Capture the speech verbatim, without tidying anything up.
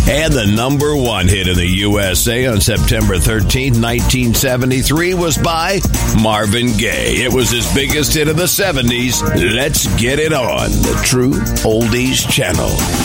And the number one hit in the U S A on September thirteenth, nineteen seventy-three was by Marvin Gaye. It was his biggest hit of the seventies. Let's get it on the True Oldies Channel.